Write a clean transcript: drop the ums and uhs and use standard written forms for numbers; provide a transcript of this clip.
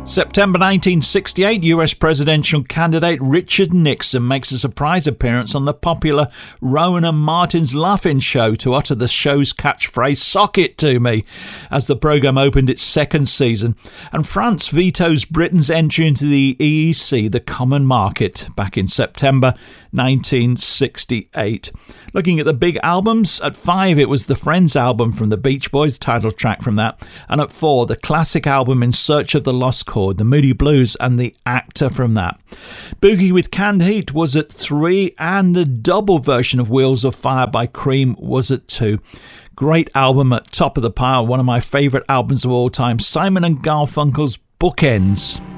September 1968, US presidential candidate Richard Nixon makes a surprise appearance on the popular Rowan and Martin's Laugh-In Show to utter the show's catchphrase, "Sock it to me," as the programme opened its second season. And France vetoes Britain's entry into the EEC, the Common Market, back in September 1968. Looking at the big albums, at 5 it was the Friends album from the Beach Boys, title track from that, and at 4 the classic album In Search of the Lost Chord, the Moody Blues, and The Actor from that. Boogie with Canned Heat was at 3, and the double version of Wheels of Fire by Cream was at 2. Great album at top of the pile, one of my favourite albums of all time, Simon and Garfunkel's Bookends.